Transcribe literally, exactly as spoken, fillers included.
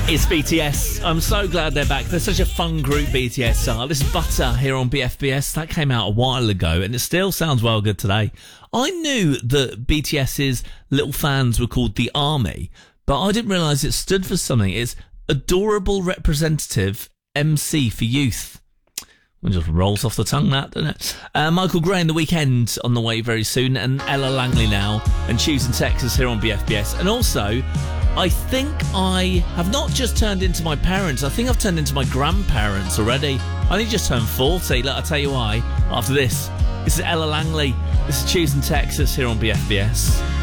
It's B T S. I'm so glad they're back. They're such a fun group, B T S are. This is Butter here on B F B S. That came out a while ago, and it still sounds well good today. I knew that BTS's little fans were called the Army, but I didn't realise it stood for something. It's Adorable Representative M C for Youth. It just rolls off the tongue, that, doesn't it? Uh, Michael Gray and The Weeknd on the way very soon, and Ella Langley now, and Choosing Texas here on B F B S. And also, I think I have not just turned into my parents, I think I've turned into my grandparents already. I only just turned forty, let I'll tell you why. After this, this is Ella Langley, this is Choosing Texas here on B F B S.